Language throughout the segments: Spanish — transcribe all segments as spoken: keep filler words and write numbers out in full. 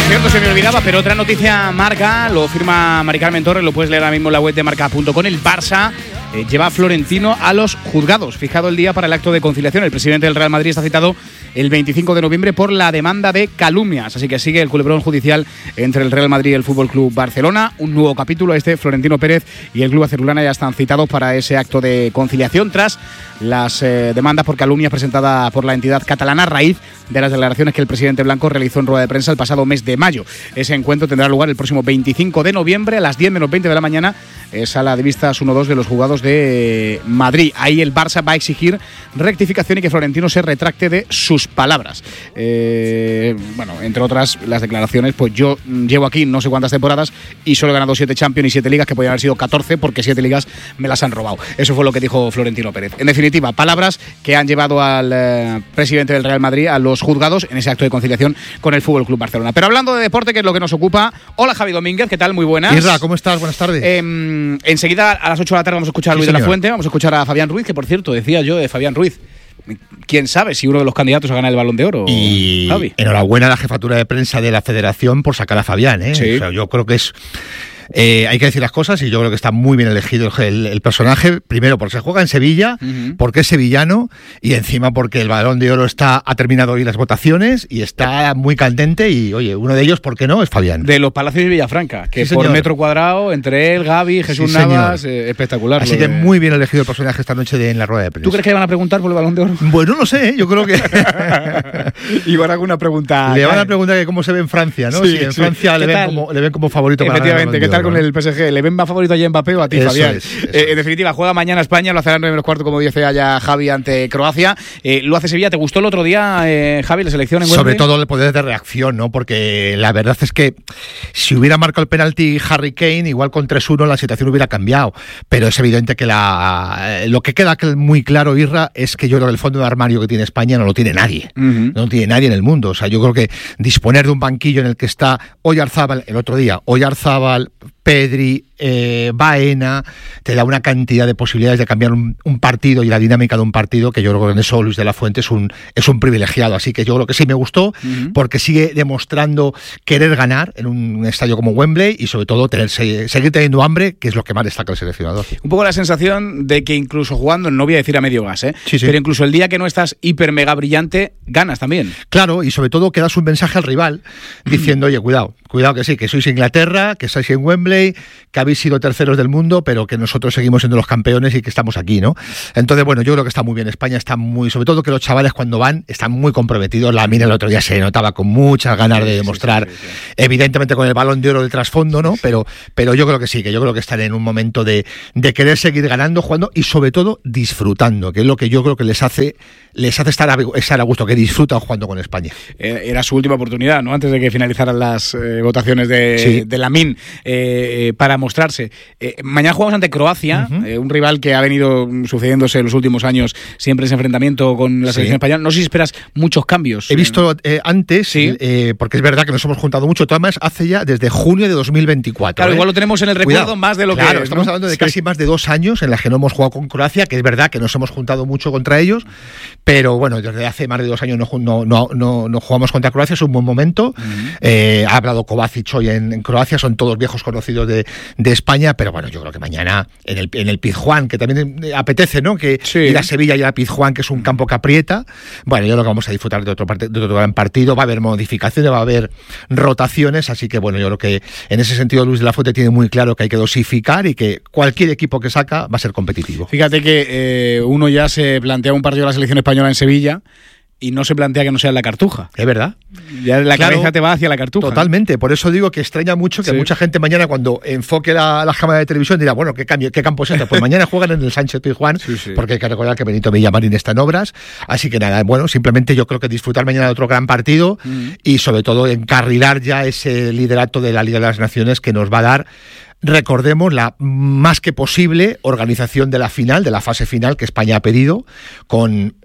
Cierto, se me olvidaba, pero otra noticia Marca, lo firma Mari Carmen Torres, lo puedes leer ahora mismo en la web de marca punto com. El Barça eh, lleva a Florentino a los juzgados. Fijado el día para el acto de conciliación. El presidente del Real Madrid está citado el veinticinco de noviembre por la demanda de calumnias. Así que sigue el culebrón judicial entre el Real Madrid y el Fútbol Club Barcelona. Un nuevo capítulo. Este Florentino Pérez y el club azulgrana ya están citados para ese acto de conciliación tras las eh, demandas por calumnias presentadas por la entidad catalana a raíz de las declaraciones que el presidente blanco realizó en rueda de prensa el pasado mes de mayo. Ese encuentro tendrá lugar el próximo veinticinco de noviembre a las diez menos veinte de la mañana, eh, sala de vistas uno dos de los juzgados de Madrid. Ahí el Barça va a exigir rectificación y que Florentino se retracte de sus palabras. Eh, bueno, entre otras las declaraciones, pues yo llevo aquí no sé cuántas temporadas y solo he ganado siete Champions y siete ligas, que podrían haber sido catorce porque siete ligas me las han robado. Eso fue lo que dijo Florentino Pérez. En definitiva, palabras que han llevado al eh, presidente del Real Madrid a los juzgados en ese acto de conciliación con el Fútbol Club Barcelona. Pero hablando de deporte, que es lo que nos ocupa, hola Javi Domínguez, ¿qué tal? Muy buenas. Isra, ¿cómo estás? Buenas tardes. Eh, enseguida a las ocho de la tarde vamos a escuchar a Sí, Luis señor. de la Fuente, vamos a escuchar a Fabián Ruiz, que por cierto, decía yo de Fabián Ruiz, quién sabe si uno de los candidatos a ganar el Balón de Oro. Y Javi. enhorabuena a la jefatura de prensa de la Federación por sacar a Fabián, ¿eh? Sí. O sea, yo creo que es... Eh, hay que decir las cosas y yo creo que está muy bien elegido el, el personaje, primero porque se juega en Sevilla, Uh-huh. porque es sevillano y encima porque el Balón de Oro está ha terminado hoy las votaciones y está muy candente y oye, uno de ellos, ¿por qué no? Es Fabián. De los Palacios de Villafranca, que Sí, por señor. metro cuadrado, entre él, Gaby, Jesús Sí, Navas, señor. eh, espectacular. Así lo que de- muy bien elegido el personaje esta noche de, en la rueda de prensa. ¿Tú crees que le van a preguntar por el Balón de Oro? Bueno, no sé, ¿eh? Yo creo que Y van a alguna pregunta. le van a preguntar que cómo se ve en Francia, ¿no? Sí, si en sí. Francia le ¿Qué ven, tal? como, le ven como favorito para ganar el Efectivamente, Balón ¿qué de tal Oro, con ¿no? el P S G? ¿Le ven más favorito a Mbappé o a ti, Eso Fabián? es, eso Eh, es. en definitiva, juega mañana España, lo hará a nueve menos cuarto, como dice allá Javi, ante Croacia. Eh, lo hace Sevilla. ¿Te gustó el otro día, eh, Javi, la selección en Sobre Wembley? todo el poder de reacción, ¿no? Porque la verdad es que si hubiera marcado el penalti Harry Kane, igual con tres uno la situación hubiera cambiado. Pero es evidente que la lo que queda muy claro, Irra, es que yo creo que el fondo de armario que tiene España no lo tiene nadie. Uh-huh. No tiene nadie en el mundo. O sea, yo creo que disponer de un banquillo en el que está Oyarzábal, el otro día, Oyarzábal, Pedri, eh, Baena, te da una cantidad de posibilidades de cambiar un, un partido y la dinámica de un partido que yo creo que en eso Luis de la Fuente es un, es un privilegiado. Así que yo creo que sí me gustó, Uh-huh. porque sigue demostrando querer ganar en un estadio como Wembley y sobre todo tener, seguir teniendo hambre, que es lo que más destaca el seleccionador. Un poco la sensación de que incluso jugando, no voy a decir a medio gas, ¿eh? Sí, sí. pero incluso el día que no estás hiper mega brillante, ganas también. Claro, y sobre todo que das un mensaje al rival diciendo, oye, cuidado, cuidado que sí, que sois Inglaterra, que estáis en Wembley, que habéis sido terceros del mundo, pero que nosotros seguimos siendo los campeones y que estamos aquí, ¿no? Entonces, bueno, yo creo que está muy bien. España está muy, sobre todo que los chavales cuando van están muy comprometidos. La mina el otro día se notaba con muchas ganas de demostrar, sí, sí, sí. evidentemente con el Balón de Oro del trasfondo, ¿no? Pero, pero yo creo que sí, que yo creo que están en un momento de, de querer seguir ganando, jugando y sobre todo disfrutando, que es lo que yo creo que les hace, les hace estar a, estar a gusto, que disfrutan jugando con España. Eh, era su última oportunidad, ¿no? Antes de que finalizaran las eh, votaciones de, Sí. de la M I N eh, para mostrarse. Eh, mañana jugamos ante Croacia, Uh-huh. eh, un rival que ha venido sucediéndose en los últimos años siempre ese enfrentamiento con la Sí. selección española. No sé si esperas muchos cambios. He visto eh, antes, Sí. eh, porque es verdad que nos hemos juntado mucho, Tomás, hace ya desde junio de dos mil veinticuatro. Claro, ¿eh? igual lo tenemos en el recuerdo Cuidado. más de lo Claro, que es, estamos ¿no? hablando de Sí. casi más de dos años en las que no hemos jugado con Croacia, que es verdad que nos hemos juntado mucho contra ellos, pero bueno, desde hace más de dos años no, ju- no, no, no, no jugamos contra Croacia, es un buen momento. Uh-huh. Eh, ha hablado Kovacic hoy en, en Croacia, son todos viejos conocidos de, de España, pero bueno, yo creo que mañana en el, en el Pizjuán, que también eh, apetece, ¿no? Que Sí. ir a Sevilla y a Pizjuán, que es un campo que aprieta. Bueno, yo creo que vamos a disfrutar de otro, parte, de otro gran partido, va a haber modificaciones, va a haber rotaciones, así que bueno, yo creo que en ese sentido Luis de la Fuente tiene muy claro que hay que dosificar y que cualquier equipo que saca va a ser competitivo. Fíjate que eh, uno ya se plantea un partido de la selección española en Sevilla y no se plantea que no sea en la Cartuja. ¿Es verdad? Ya la Claro, cabeza te va hacia la Cartuja. Totalmente, por eso digo que extraña mucho que Sí. mucha gente mañana cuando enfoque la, la cámara de televisión dirá, bueno, ¿qué, cambio, qué campo es este? Pues mañana juegan en el Sánchez Pizjuán, Sí, sí. porque hay que recordar que Benito Villamarín está en obras, así que nada, bueno, simplemente yo creo que disfrutar mañana de otro gran partido Mm. y sobre todo encarrilar ya ese liderato de la Liga de las Naciones que nos va a dar, recordemos, la más que posible organización de la final, de la fase final que España ha pedido, con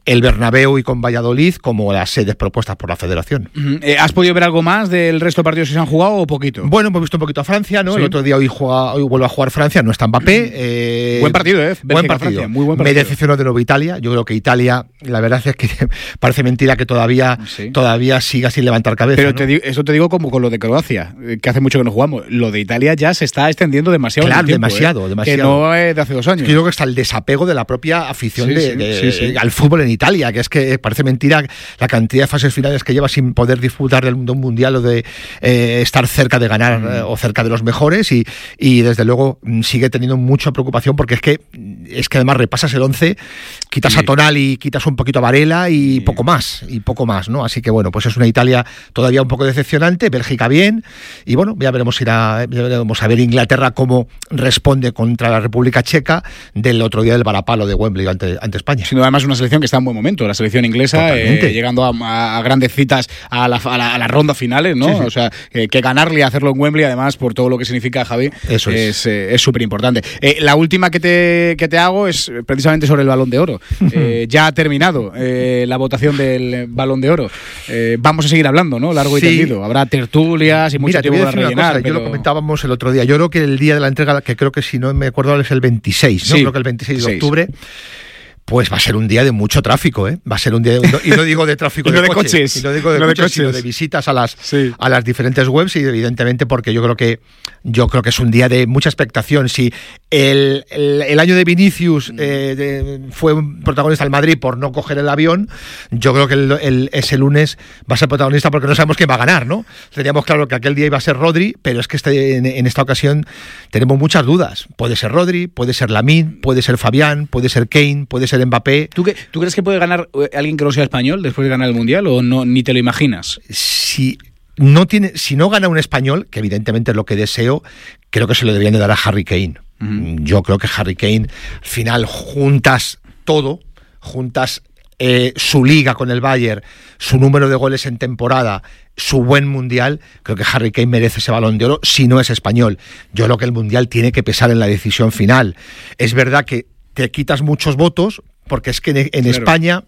el Bernabéu y con Valladolid como las sedes propuestas por la Federación. Uh-huh. Eh, ¿Has podido ver algo más del resto de partidos que se han jugado o poquito? Bueno, hemos visto un poquito a Francia, ¿no? Sí. El otro día hoy, juega, hoy vuelve a jugar Francia, no está Mbappé. Uh-huh. Eh, buen partido, ¿eh? Buen partido. Francia, muy buen partido. Me decepcionó de nuevo Italia. Yo creo que Italia, la verdad es que parece mentira que todavía, sí. todavía siga sin levantar cabeza. Pero ¿no? te digo, eso te digo como con lo de Croacia, que hace mucho que no jugamos. Lo de Italia ya se está extendiendo demasiado. Claro, en el tiempo, demasiado, ¿eh? demasiado. Que no es de hace dos años. Yo creo que está el desapego de la propia afición sí, de, sí, de, sí, sí. al fútbol en Italia, que es que parece mentira la cantidad de fases finales que lleva sin poder disputar del mundo mundial o de eh, estar cerca de ganar mm. eh, o cerca de los mejores y, y desde luego sigue teniendo mucha preocupación porque es que es que además repasas el once, quitas sí. a Tonali, quitas un poquito a Varela y sí. poco más, y poco más, ¿no? Así que bueno, pues es una Italia todavía un poco decepcionante, Bélgica bien, y bueno, ya veremos ir a, ya veremos a ver Inglaterra cómo responde contra la República Checa del otro día del varapalo de Wembley ante, ante España. Sino además una selección que está en buen momento, la selección inglesa, eh, llegando a, a grandes citas a la, a la, a la ronda finales, ¿no? Sí, sí. O sea, eh, que ganarle y hacerlo en Wembley, además, por todo lo que significa, Javi, Eso es es súper eh, importante. Eh, la última que te, que te hago es precisamente sobre el Balón de Oro. Eh, ya ha terminado eh, la votación del Balón de Oro. Eh, vamos a seguir hablando, ¿no? Largo y sí. tendido. Habrá tertulias y mucho Mira, tiempo para rellenar. Cosa, pero... Yo lo comentábamos el otro día. Yo creo que el día de la entrega, que creo que si no me acuerdo es el veintiséis, ¿no? Sí. Creo que el veintiséis de octubre. Pues va a ser un día de mucho tráfico, ¿eh? Va a ser un día, de, y no digo de tráfico de, de coches, coches, y no digo de, no coches, de coches, sino de visitas a las sí. a las diferentes webs y evidentemente porque yo creo que yo creo que es un día de mucha expectación. Si el, el, el año de Vinicius eh, de, fue un protagonista del Madrid por no coger el avión, yo creo que el, el, ese lunes va a ser protagonista porque no sabemos quién va a ganar, ¿no? Teníamos claro que aquel día iba a ser Rodri, pero es que este, en, en esta ocasión tenemos muchas dudas. Puede ser Rodri, puede ser Lamine, puede ser Fabián, puede ser Kane, puede ser Mbappé. ¿Tú qué, ¿Tú crees que puede ganar alguien que no sea español después de ganar el Mundial o no ni te lo imaginas? Si no tiene, si no gana un español, que evidentemente es lo que deseo, creo que se lo deberían de dar a Harry Kane. Uh-huh. Yo creo que Harry Kane, al final, juntas todo, juntas eh, su liga con el Bayern, su número de goles en temporada, su buen Mundial, creo que Harry Kane merece ese Balón de Oro si no es español. Yo creo que el Mundial tiene que pesar en la decisión final. Es verdad que te quitas muchos votos, porque es que en, en claro. España,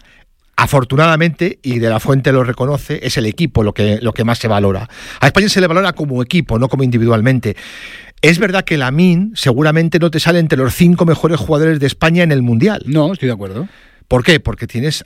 afortunadamente, y De la Fuente lo reconoce, es el equipo lo que, lo que más se valora. A España se le valora como equipo, no como individualmente. Es verdad que Lamine seguramente no te sale entre los cinco mejores jugadores de España en el Mundial. No, estoy de acuerdo. ¿Por qué? Porque tienes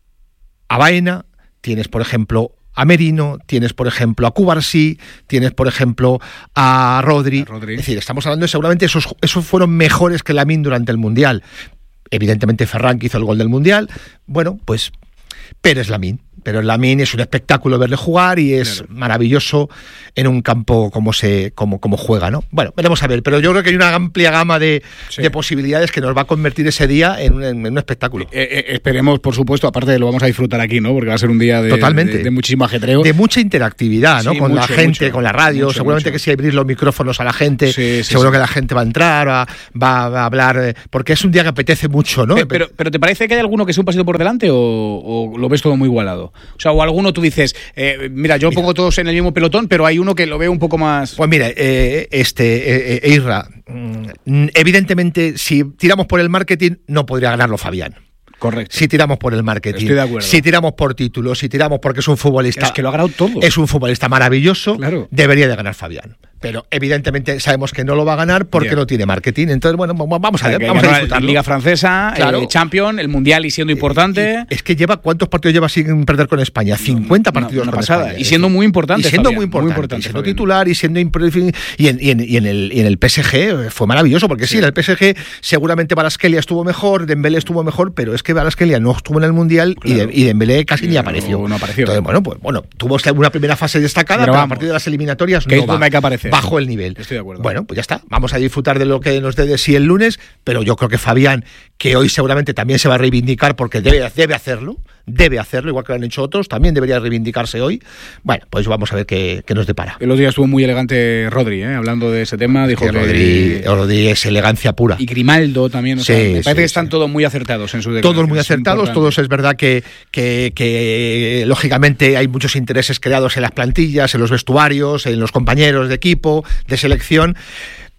a Baena, tienes, por ejemplo, a Merino, tienes, por ejemplo, a Cubarsí, tienes, por ejemplo, a Rodri. a Rodri. Es decir, estamos hablando de seguramente esos, esos fueron mejores que Lamine durante el Mundial. Evidentemente Ferran, que hizo el gol del Mundial. Bueno, pues Pérez Lamine. Pero Lamine es un espectáculo verle jugar y es claro. maravilloso en un campo como se como, como juega, ¿no? Bueno, veremos a ver, pero yo creo que hay una amplia gama de, sí. de posibilidades que nos va a convertir ese día en un, en un espectáculo. Eh, eh, esperemos, por supuesto, aparte lo vamos a disfrutar aquí, ¿no? Porque va a ser un día de, Totalmente. de, de muchísimo ajetreo. De mucha interactividad, ¿no? Sí, con mucho, la gente, mucho, con la radio. Mucho, seguramente mucho. que si abrís los micrófonos a la gente, sí, sí, seguro sí. que la gente va a entrar, va, va, va a hablar, porque es un día que apetece mucho, ¿no? Pero, pero, pero ¿te parece que hay alguno que sea un pasito por delante o, o lo ves todo muy igualado? O sea, o alguno tú dices, eh, mira, yo mira. pongo todos en el mismo pelotón, pero hay uno que lo veo un poco más... Pues mira, eh, este, eh, Isra, mm, evidentemente, si tiramos por el marketing, no podría ganarlo Fabián. Correcto. Si tiramos por el marketing, Estoy de acuerdo. Si tiramos por títulos, si tiramos porque es un futbolista... Es que lo ha ganado todo. Es un futbolista maravilloso, claro. Debería de ganar Fabián. Pero evidentemente sabemos que no lo va a ganar porque yeah. no tiene marketing. Entonces, bueno, vamos a ver, vamos a disfrutarlo. Liga Francesa, claro. eh, Champions, el Mundial y siendo importante. Eh, es que lleva, ¿cuántos partidos lleva sin perder con España? cincuenta no, partidos una con pasada. España. Y siendo muy importante, Y siendo Fabián, muy importante, muy importante y siendo Fabián. titular y siendo impre- y en, y, en, y, en el, y en el P S G fue maravilloso, porque sí, sí en el P S G seguramente Kvaratskhelia estuvo mejor, Dembélé estuvo mejor, pero es que Kvaratskhelia no estuvo en el Mundial claro. y, de, y Dembélé casi sí, ni apareció. No, no apareció. Entonces, bueno, pues bueno, tuvo una primera fase destacada, pero, pero a partir de las eliminatorias que no es va, donde hay que aparecer. Bajo el nivel. Estoy de acuerdo. Bueno, pues ya está. Vamos a disfrutar de lo que nos dé de sí el lunes, pero yo creo que Fabián, que hoy seguramente también se va a reivindicar porque debe, debe hacerlo, debe hacerlo, igual que lo han hecho otros, también debería reivindicarse hoy. Bueno, pues vamos a ver qué, qué nos depara. El otro día estuvo muy elegante Rodri, ¿eh? Hablando de ese tema, dijo que, que Rodri, Rodri es elegancia pura. Y Grimaldo también, o sí, sea, me parece sí, que están sí. todos muy acertados en su declaración. Todos muy acertados, todos es verdad que, que, que lógicamente hay muchos intereses creados en las plantillas, en los vestuarios, en los compañeros de equipo, de selección.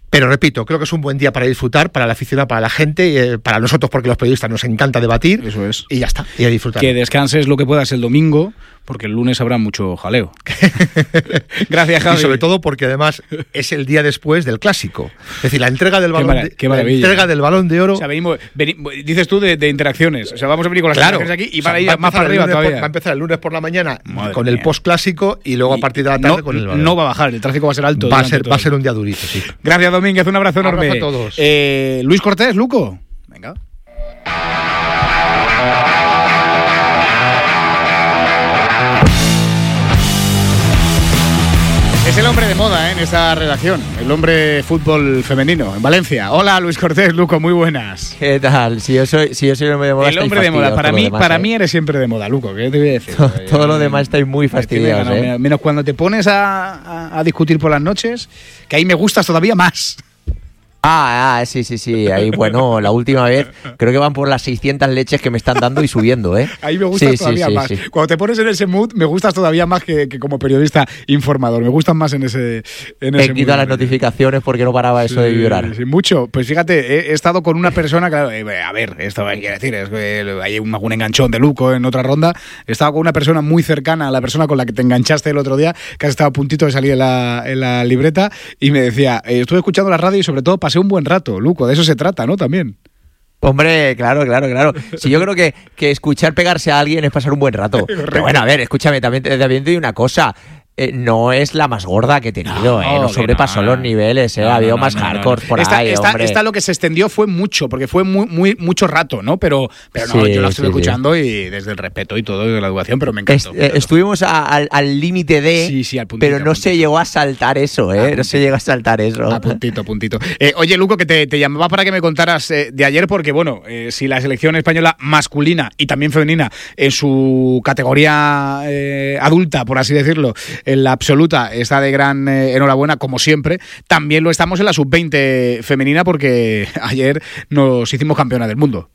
Pero repito, creo que es un buen día para disfrutar, para la afición, para la gente, eh, para nosotros, porque los periodistas nos encanta debatir. Eso es. Y ya está, y a disfrutar. Que descanses lo que puedas el domingo, porque el lunes habrá mucho jaleo. Gracias, Javi. Y sobre todo porque además es el día después del Clásico. Es decir, la entrega del balón, de, qué maravilla. La entrega del Balón de Oro. O sea, venimos, veni, dices tú de, de interacciones. O sea, vamos a venir con las claro, interacciones aquí y o sea, van a ir va más para arriba todavía. Por, va a empezar el lunes por la mañana Madre con mía. el post-Clásico y luego y a partir de la tarde no, con el balón. No va a bajar, el tráfico va a ser alto. Va a ser, va a ser un día durito, sí. Gracias, Domínguez. Un abrazo enorme. Abrazo a todos. Eh, Luis Cortés, Luco. Venga. Es el hombre de moda, ¿eh? En esta redacción, el hombre fútbol femenino en Valencia. Hola, Luis Cortés, Luco, muy buenas. ¿Qué tal? Si yo soy, si yo soy el hombre de moda, el hombre de moda, para mí, demás, para ¿eh? mí eres siempre de moda, Luco. ¿Qué te voy a decir? Todo, todo lo demás estáis muy fastidiados, no, ¿eh? Menos cuando te pones a, a, a discutir por las noches, que ahí me gustas todavía más. Ah, ah, sí, sí, sí. Ahí, bueno, la última vez creo que van por las seiscientas leches que me están dando y subiendo, ¿eh? Ahí me gustas sí, todavía sí, más. Sí, sí. Cuando te pones en ese mood, me gustas todavía más que, que como periodista informador. Me gustan más en ese, en ese He quitado las notificaciones porque no paraba eso sí, de vibrar. Sí, mucho. Pues fíjate, he, he estado con una persona, claro, eh, a ver, esto hay que decir, es que hay un, algún enganchón de Luco en otra ronda. He estado con una persona muy cercana a la persona con la que te enganchaste el otro día, que has estado a puntito de salir en la, en la libreta, y me decía, eh, estuve escuchando la radio y sobre todo pasé un buen rato, Luco. De eso se trata, ¿no? También. Hombre, claro, claro, claro. Si yo creo que, que escuchar pegarse a alguien es pasar un buen rato. Pero bueno, a ver, escúchame, también te, también te digo una cosa. Eh, no es la más gorda que he tenido, No, eh. No sobrepasó no, no. los niveles, eh. No, Ha habido no, no, más no, hardcore no. por esta, ahí, esta, hombre. esta lo que se extendió fue mucho, porque fue muy, muy mucho rato, ¿no? Pero, pero no, Sí, yo la estuve sí, escuchando sí. Y desde el respeto y todo, de la educación, pero me encantó. Es, eh, estuvimos a, al, al límite de, sí, sí, al puntito, pero no al puntito. se llegó a saltar eso, ¿eh? No se llegó a saltar eso. A puntito, a puntito. Eh, oye, Luco, que te, te llamaba para que me contaras eh, de ayer, porque, bueno, eh, si la selección española masculina y también femenina en su categoría eh, adulta, por así decirlo, en la absoluta, está de gran eh, enhorabuena, como siempre, también lo estamos en la sub veinte femenina, porque ayer nos hicimos campeona del mundo.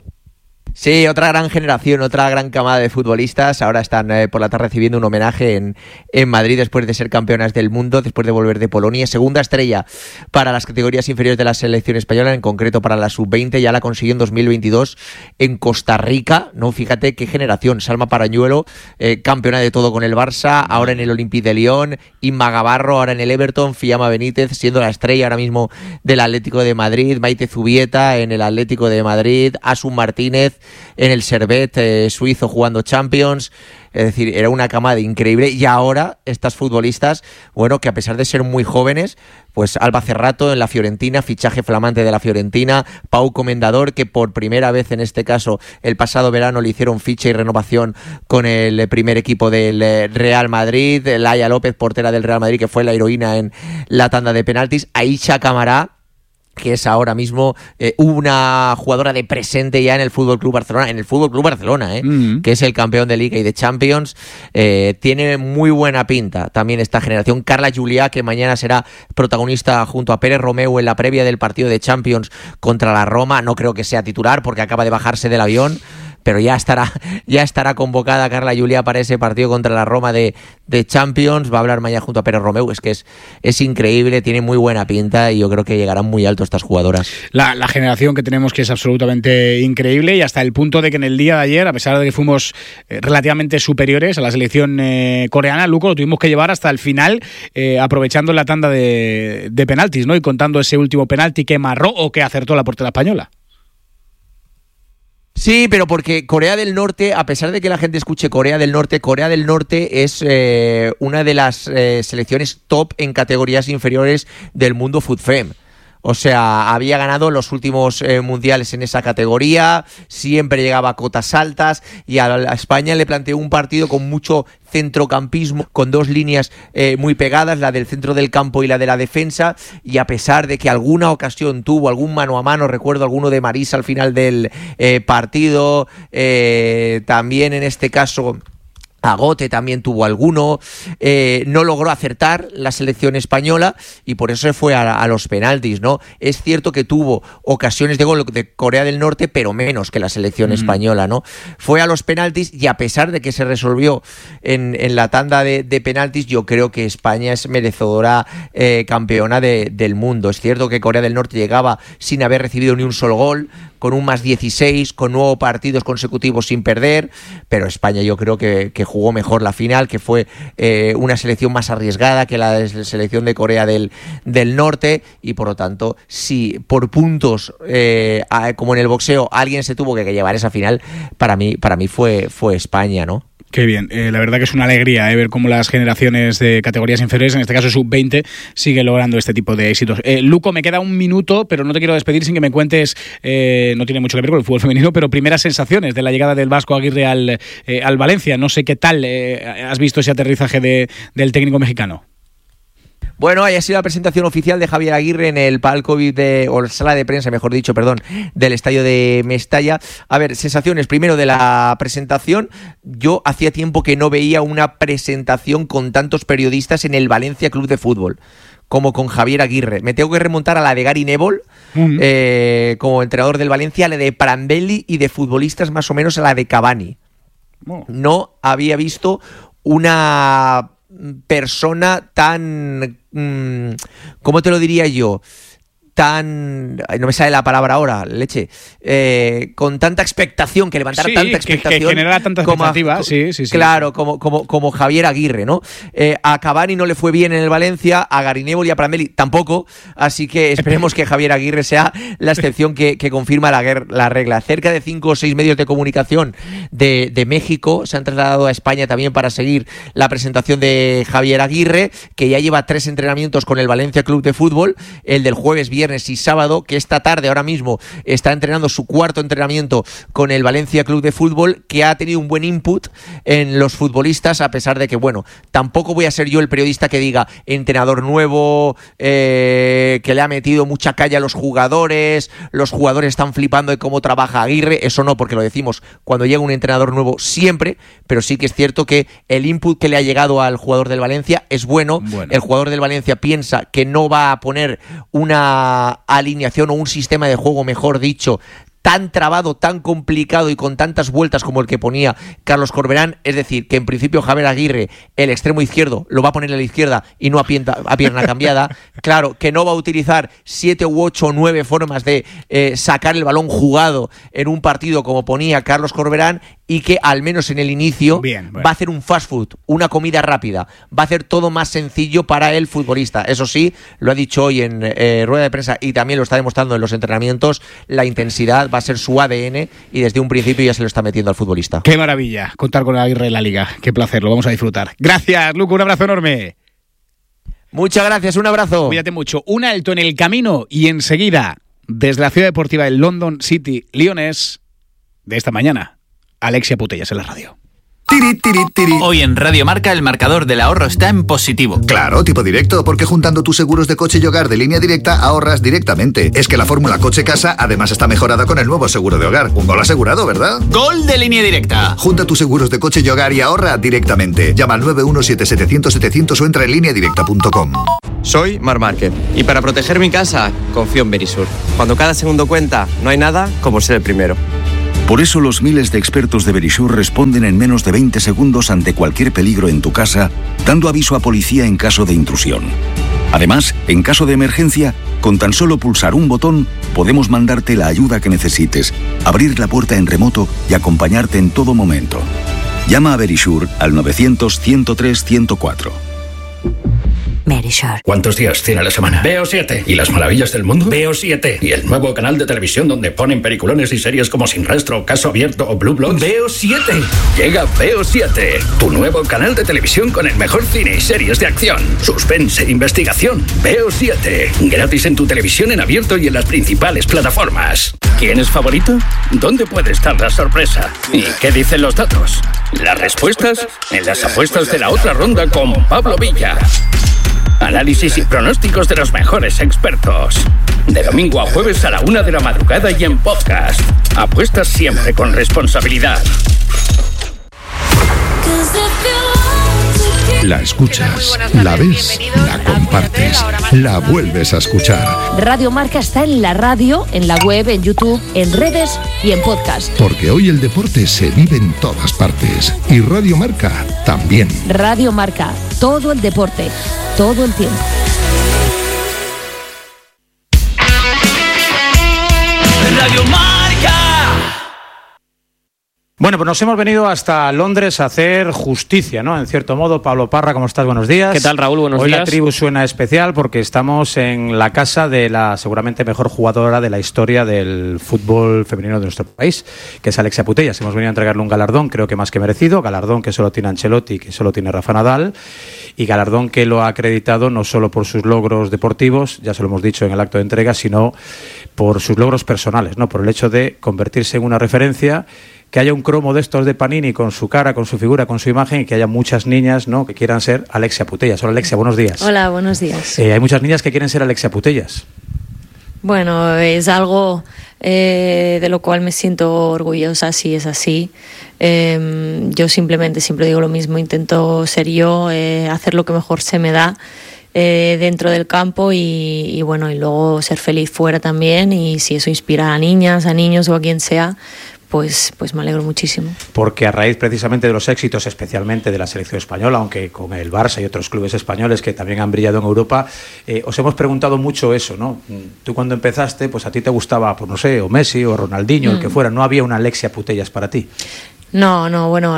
Sí, otra gran generación, otra gran camada de futbolistas. Ahora están eh, por la tarde recibiendo un homenaje en, en Madrid después de ser campeonas del mundo, después de volver de Polonia. Segunda estrella para las categorías inferiores de la selección española, en concreto para la sub veinte. Ya la consiguió en dos mil veintidós en Costa Rica. No, fíjate qué generación. Salma Parañuelo, eh, campeona de todo con el Barça, ahora en el Olympique de Lyon. Inma Gavarro, ahora en el Everton. Fiamma Benítez, siendo la estrella ahora mismo del Atlético de Madrid. Maite Zubieta en el Atlético de Madrid. Asun Martínez en el Servette eh, suizo jugando Champions. Es decir, era una camada increíble. Y ahora estas futbolistas, bueno, que a pesar de ser muy jóvenes, pues Alba Cerrato en la Fiorentina, fichaje flamante de la Fiorentina. Pau Comendador, que por primera vez en este caso el pasado verano le hicieron ficha y renovación con el primer equipo del Real Madrid. Laia López, portera del Real Madrid, que fue la heroína en la tanda de penaltis. Aisha Camará, que es ahora mismo eh, una jugadora de presente ya en el F C Barcelona, en el F C Barcelona, eh, mm-hmm. que es el campeón de Liga y de Champions. Eh, tiene muy buena pinta también esta generación. Carla Juliá, que mañana será protagonista junto a Pérez Romeu en la previa del partido de Champions contra la Roma. No creo que sea titular porque acaba de bajarse del avión, pero ya estará ya estará convocada Carla Juliá para ese partido contra la Roma de, de Champions. Va a hablar mañana junto a Pérez Romeu. Es que es, es increíble, tiene muy buena pinta y yo creo que llegarán muy alto estas jugadoras. La, la generación que tenemos, que es absolutamente increíble, y hasta el punto de que en el día de ayer, a pesar de que fuimos eh, relativamente superiores a la selección eh, coreana, Luco, lo tuvimos que llevar hasta el final, eh, aprovechando la tanda de, de penaltis, ¿no? Y contando ese último penalti que marró o que acertó la portera española. Sí, pero porque Corea del Norte, a pesar de que la gente escuche Corea del Norte, Corea del Norte es eh, una de las eh, selecciones top en categorías inferiores del mundo FUTFEM. O sea, había ganado los últimos eh, mundiales en esa categoría, siempre llegaba a cotas altas, y a, a España le planteó un partido con mucho centrocampismo, con dos líneas eh, muy pegadas, la del centro del campo y la de la defensa, y a pesar de que alguna ocasión tuvo algún mano a mano, recuerdo alguno de Marisa al final del eh, partido, eh, también en este caso Agote también tuvo alguno, eh, no logró acertar la selección española y por eso se fue a, a los penaltis, ¿no? Es cierto que tuvo ocasiones de gol de Corea del Norte, pero menos que la selección mm. española, ¿no? Fue a los penaltis y a pesar de que se resolvió en, en la tanda de, de penaltis, yo creo que España es merecedora eh, campeona de, del mundo. Es cierto que Corea del Norte llegaba sin haber recibido ni un solo gol, con un más dieciséis, con nueve partidos consecutivos sin perder, pero España yo creo que, que jugó mejor la final, que fue eh, una selección más arriesgada que la selección de Corea del, del Norte, y por lo tanto, si por puntos, eh, como en el boxeo, alguien se tuvo que llevar esa final, para mí, para mí fue, fue España, ¿no? Qué bien, eh, la verdad que es una alegría eh, ver cómo las generaciones de categorías inferiores, en este caso sub veinte, siguen logrando este tipo de éxitos. Eh, Luco, me queda un minuto, pero no te quiero despedir sin que me cuentes, eh, no tiene mucho que ver con el fútbol femenino, pero primeras sensaciones de la llegada del Vasco Aguirre al, eh, al Valencia. No sé qué tal eh, has visto ese aterrizaje de, del técnico mexicano. Bueno, ahí ha sido la presentación oficial de Javier Aguirre en el palco de, o sala de prensa, mejor dicho, perdón, del estadio de Mestalla. A ver, sensaciones primero de la presentación. Yo hacía tiempo que no veía una presentación con tantos periodistas en el Valencia Club de Fútbol como con Javier Aguirre. Me tengo que remontar a la de Gary Neville, uh-huh. eh, como entrenador del Valencia, a la de Prandelli y de futbolistas más o menos a la de Cavani. Oh. No había visto una persona tan, mmm, ¿cómo te lo diría yo? Tan, no me sale la palabra ahora, leche, eh, con tanta expectación, que levantara sí, tanta expectación, que, que generara tanta expectativa, como, sí, sí, sí, claro, sí. Como, como, como Javier Aguirre, ¿no? Eh, a Cavani no le fue bien en el Valencia, a Gary Neville y a Prandelli tampoco, así que esperemos que Javier Aguirre sea la excepción que, que confirma la, la regla. Cerca de cinco o seis medios de comunicación de, de México se han trasladado a España también para seguir la presentación de Javier Aguirre, que ya lleva tres entrenamientos con el Valencia Club de Fútbol, el del jueves, viernes y sábado, que esta tarde ahora mismo está entrenando su cuarto entrenamiento con el Valencia Club de Fútbol, que ha tenido un buen input en los futbolistas, a pesar de que, bueno, tampoco voy a ser yo el periodista que diga entrenador nuevo, eh, que le ha metido mucha calle a los jugadores, los jugadores están flipando de cómo trabaja Aguirre, eso no, porque lo decimos cuando llega un entrenador nuevo siempre, pero sí que es cierto que el input que le ha llegado al jugador del Valencia es bueno, bueno. El jugador del Valencia piensa que no va a poner una alineación o un sistema de juego, mejor dicho, tan trabado, tan complicado y con tantas vueltas como el que ponía Carlos Corberán. Es decir, que en principio Javier Aguirre, el extremo izquierdo, lo va a poner a la izquierda y no a, pienta, a pierna cambiada. Claro, que no va a utilizar siete u ocho o nueve formas de eh, sacar el balón jugado en un partido como ponía Carlos Corberán, y que al menos en el inicio Bien, bueno. va a hacer un fast food, una comida rápida, va a hacer todo más sencillo para el futbolista. Eso sí, lo ha dicho hoy en eh, rueda de prensa y también lo está demostrando en los entrenamientos, la intensidad va a ser su A D N y desde un principio ya se lo está metiendo al futbolista. Qué maravilla contar con Aguirre en la Liga, qué placer, lo vamos a disfrutar. Gracias, Luco, un abrazo enorme. Muchas gracias, un abrazo. Cuídate mucho, un alto en el camino y enseguida, desde la ciudad deportiva del London City Lions de esta mañana, Alexia Putellas en la radio. Tiri, tiri, tiri. Hoy en Radio Marca el marcador del ahorro está en positivo. Claro, tipo directo, porque juntando tus seguros de coche y hogar de Línea Directa ahorras directamente. Es que la fórmula coche-casa además está mejorada con el nuevo seguro de hogar. Un gol asegurado, ¿verdad? ¡Gol de Línea Directa! Junta tus seguros de coche y hogar y ahorra directamente. Llama al nueve uno siete siete cero cero setecientos o entra en línea directa punto com. Soy Mar Márquez y para proteger mi casa confío en Verisur. Cuando cada segundo cuenta, no hay nada como ser el primero. Por eso los miles de expertos de Verisur responden en menos de veinte segundos ante cualquier peligro en tu casa, dando aviso a policía en caso de intrusión. Además, en caso de emergencia, con tan solo pulsar un botón, podemos mandarte la ayuda que necesites, abrir la puerta en remoto y acompañarte en todo momento. Llama a Verisur al novecientos, ciento tres, ciento cuatro. Verisur. ¿Cuántos días tiene la semana? Veo siete. ¿Y las maravillas del mundo? Veo siete. ¿Y el nuevo canal de televisión donde ponen peliculones y series como Sin Rastro, Caso Abierto o Blue Bloods? Veo siete. Llega Veo siete, tu nuevo canal de televisión con el mejor cine y series de acción, suspense e investigación. Veo siete. Gratis en tu televisión en abierto y en las principales plataformas. ¿Quién es favorito? ¿Dónde puede estar la sorpresa? ¿Y qué dicen los datos? Las respuestas en las apuestas de la otra ronda con Pablo Villa. Análisis y pronósticos de los mejores expertos. De domingo a jueves a la una de la madrugada y en podcast. Apuestas siempre con responsabilidad. La escuchas, la ves, la compartes, la vuelves a escuchar. Radio Marca está en la radio, en la web, en YouTube, en redes y en podcast. Porque hoy el deporte se vive en todas partes. Y Radio Marca también. Radio Marca, todo el deporte, todo el tiempo. Radio Marca. Bueno, pues nos hemos venido hasta Londres a hacer justicia, ¿no? En cierto modo. Pablo Parra, ¿cómo estás? Buenos días. ¿Qué tal, Raúl? Buenos Hoy días. La tribu suena especial porque estamos en la casa de la seguramente mejor jugadora de la historia del fútbol femenino de nuestro país, que es Alexia Putellas. Hemos venido a entregarle un galardón, creo que más que merecido, galardón que solo tiene Ancelotti, que solo tiene Rafa Nadal, y galardón que lo ha acreditado no solo por sus logros deportivos, ya se lo hemos dicho en el acto de entrega, sino por sus logros personales, ¿no? Por el hecho de convertirse en una referencia, que haya un cromo de estos de Panini con su cara, con su figura, con su imagen, y que haya muchas niñas, ¿no?, que quieran ser Alexia Putellas. Hola, Alexia, buenos días. Hola, buenos días. Eh, hay muchas niñas que quieren ser Alexia Putellas. Bueno, es algo eh, de lo cual me siento orgullosa, si es así. Eh, yo simplemente, siempre digo lo mismo, intento ser yo, eh, hacer lo que mejor se me da eh, dentro del campo y, y bueno, y luego ser feliz fuera también, y si eso inspira a niñas, a niños o a quien sea, Pues, pues me alegro muchísimo. Porque a raíz precisamente de los éxitos, especialmente de la selección española, aunque con el Barça y otros clubes españoles que también han brillado en Europa, eh, os hemos preguntado mucho eso, ¿no? Tú cuando empezaste, pues a ti te gustaba, pues no sé, o Messi o Ronaldinho, mm. el que fuera, ¿no había una Alexia Putellas para ti? No, no, bueno,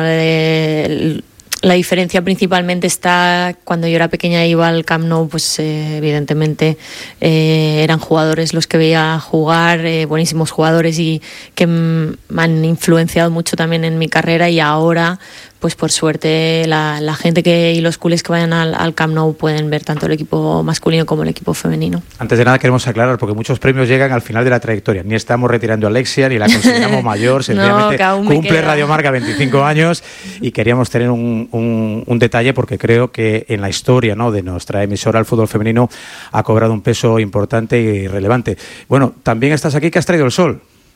eh, la diferencia principalmente está cuando yo era pequeña, iba al Camp Nou, pues eh, evidentemente eh, eran jugadores los que veía jugar, eh, buenísimos jugadores, y que me han influenciado mucho también en mi carrera, y ahora pues por suerte la, la gente que y los culés que vayan al, al Camp Nou pueden ver tanto el equipo masculino como el equipo femenino. Antes de nada queremos aclarar, porque muchos premios llegan al final de la trayectoria. Ni estamos retirando a Alexia, ni la consideramos mayor, sencillamente no, cumple Radio Marca veinticinco años, y queríamos tener un, un, un detalle, porque creo que en la historia, ¿no?, de nuestra emisora, el fútbol femenino ha cobrado un peso importante y relevante. Bueno, también estás aquí, que has traído el sol.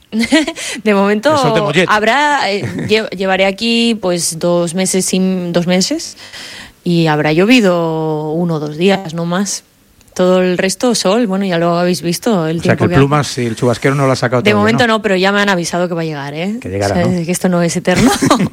De momento de habrá eh, lle- llevaré aquí pues dos meses sin dos meses y habrá llovido uno o dos días, no más. Todo el resto sol, bueno, ya lo habéis visto el o tiempo. sea que el que plumas y el chubasquero no lo ha sacado de todavía, momento ¿no? no, pero ya me han avisado que va a llegar, ¿eh? Que llegará, o sea, ¿no? que esto no es eterno.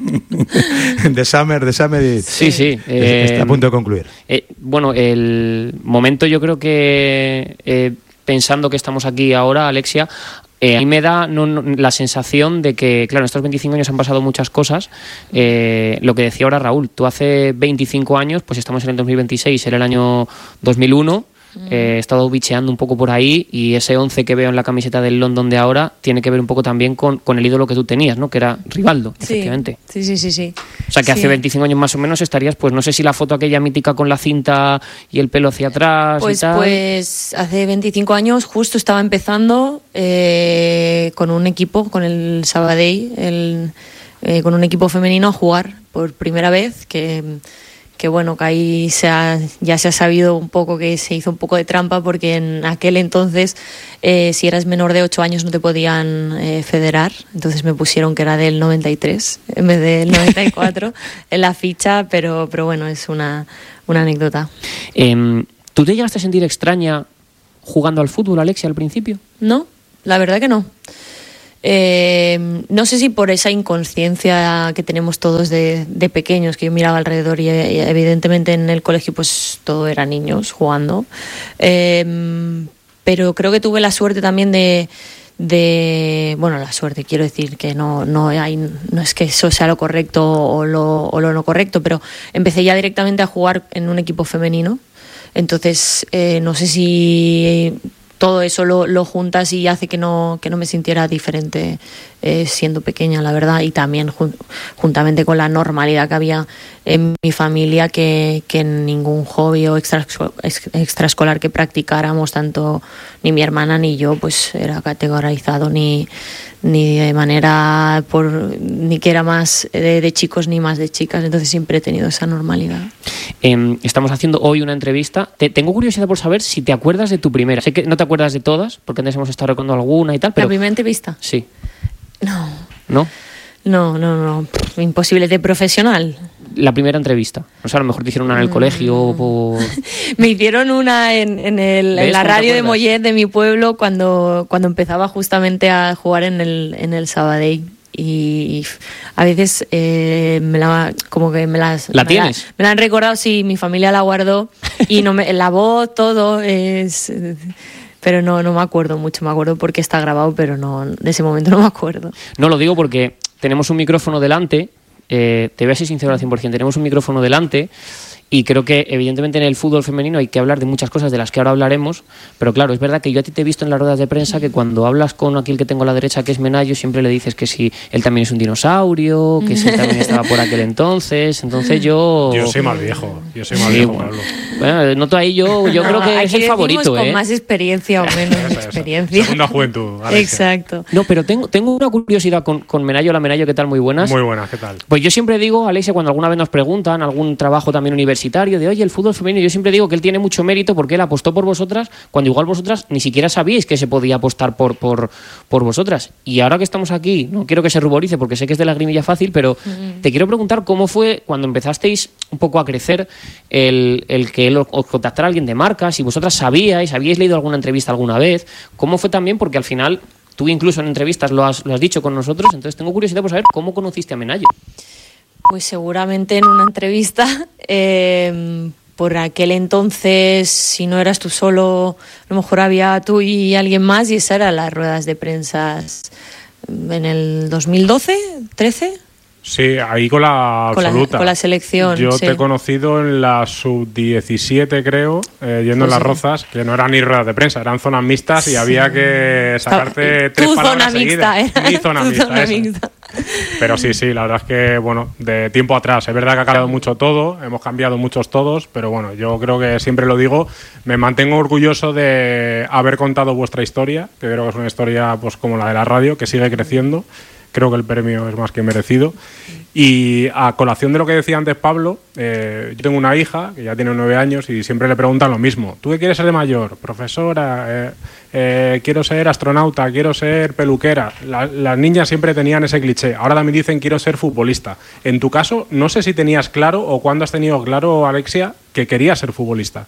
De Summer, de Summer. Sí, sí. Eh, está a punto de concluir. Eh, bueno, el momento, yo creo que eh, pensando que estamos aquí ahora, Alexia, Eh, a mí me da no, no, la sensación de que, claro, en estos veinticinco años han pasado muchas cosas. Eh, lo que decía ahora Raúl, tú hace veinticinco años, pues estamos en el dos mil veintiséis, era el año dos mil uno. Eh, he estado bicheando un poco por ahí, y ese once que veo en la camiseta del London de ahora tiene que ver un poco también con, con el ídolo que tú tenías, ¿no?, que era Rivaldo, Sí, efectivamente. sí, sí, sí, sí. O sea que Sí. hace veinticinco años más o menos estarías, pues no sé si la foto aquella mítica con la cinta y el pelo hacia atrás Pues, y tal. pues hace veinticinco años justo estaba empezando eh, con un equipo, con el Sabadell, el, eh, con un equipo femenino a jugar por primera vez, que, que bueno, que ahí se ha, ya se ha sabido un poco que se hizo un poco de trampa, porque en aquel entonces eh, si eras menor de ocho años no te podían eh, federar, entonces me pusieron que era del noventa y tres en vez del noventa y cuatro en la ficha, pero, pero bueno, es una, una anécdota. Eh, ¿Tú te llegaste a sentir extraña jugando al fútbol, Alexia, al principio? No, la verdad que no. Eh, no sé si por esa inconsciencia que tenemos todos de, de pequeños, que yo miraba alrededor y, y evidentemente en el colegio pues todo era niños jugando, eh, pero creo que tuve la suerte también de, de bueno, la suerte, quiero decir que no, no, hay, no es que eso sea lo correcto o lo, o lo no correcto, pero empecé ya directamente a jugar en un equipo femenino, entonces eh, no sé si todo eso lo, lo juntas y hace que no, que no me sintiera diferente eh, siendo pequeña, la verdad, y también jun, juntamente con la normalidad que había en mi familia, que, que en ningún hobby o extra, extraescolar que practicáramos, tanto ni mi hermana ni yo, pues era categorizado ni, ni de manera por ni que era más de, de chicos ni más de chicas, entonces siempre he tenido esa normalidad. Eh, estamos haciendo hoy una entrevista. Te, tengo curiosidad por saber si te acuerdas de tu primera. Sé que no te acuerdas de todas, porque antes hemos estado recordando alguna y tal, pero... ¿La primera entrevista? Sí. No. ¿No? No, no, no. Imposible. ¿De profesional? la primera entrevista. O sea, a lo mejor te hicieron una en el colegio o... Me hicieron una en, en, el, en la radio de Mollet de mi pueblo cuando, cuando empezaba justamente a jugar en el, en el Sabadell. Y a veces eh, me la, como que me las ¿La me tienes? La, me la han recordado, sí, mi familia la guardó y no me, la voz, todo es, pero no, no me acuerdo mucho, me acuerdo porque está grabado, pero no, de ese momento no me acuerdo. No, lo digo porque tenemos un micrófono delante, eh, te voy a ser sincero al cien por ciento, tenemos un micrófono delante. Y creo que evidentemente en el fútbol femenino hay que hablar de muchas cosas de las que ahora hablaremos, pero claro, es verdad que yo a ti te he visto en las ruedas de prensa que cuando hablas con aquel que tengo a la derecha, que es Menayo, siempre le dices que si él también es un dinosaurio, que si él también estaba por aquel entonces, entonces yo... Yo soy más viejo, yo soy más sí, viejo, bueno. Pablo. Bueno, noto ahí yo, yo No, creo que es el favorito, con ¿eh? más experiencia o menos Esa, esa. experiencia. Segunda juventud, Alexia. Exacto. No, pero tengo, tengo una curiosidad con, con Menayo. La Menayo, ¿qué tal? Muy buenas. Muy buenas, ¿qué tal? Pues yo siempre digo, Alexia, cuando alguna vez nos preguntan algún trabajo también universitario, de oye, el fútbol femenino, yo siempre digo que él tiene mucho mérito porque él apostó por vosotras cuando igual vosotras ni siquiera sabíais que se podía apostar por, por, por vosotras. Y ahora que estamos aquí, no quiero que se ruborice porque sé que es de lagrimilla fácil, pero mm. te quiero preguntar cómo fue cuando empezasteis un poco a crecer el, el que él os contactara alguien de marca, si vosotras sabíais, habíais leído alguna entrevista alguna vez, cómo fue también, porque al final tú incluso en entrevistas lo has, lo has dicho con nosotros, entonces tengo curiosidad por saber cómo conociste a Menayo. Pues seguramente en una entrevista, eh, por aquel entonces, si no eras tú solo, a lo mejor había tú y alguien más, y esas eran las ruedas de prensa en el dos mil doce, trece. Sí, ahí con la con absoluta. La, con la selección. Yo sí. te he conocido en la sub diecisiete, creo, eh, yendo Pues en las sí. Rozas, que no eran ni ruedas de prensa, eran zonas mixtas y Sí. había que sacarte Tu tres zona palabras mixta, seguidas. ¿eh? Mi zona Tu mixta, zona esa. mixta. Pero sí, sí, la verdad es que, bueno, de tiempo atrás, es verdad que ha cambiado mucho todo, hemos cambiado muchos todos, pero bueno, yo creo que siempre lo digo, me mantengo orgulloso de haber contado vuestra historia, que creo que es una historia pues como la de la radio, que sigue creciendo. Creo que el premio es más que merecido. Y a colación de lo que decía antes Pablo, eh, yo tengo una hija que ya tiene nueve años y siempre le preguntan lo mismo. ¿Tú qué quieres ser de mayor? Profesora, eh, eh, quiero ser astronauta, quiero ser peluquera. La, las niñas siempre tenían ese cliché. Ahora también dicen quiero ser futbolista. En tu caso, no sé si tenías claro o cuándo has tenido claro, Alexia, que querías ser futbolista.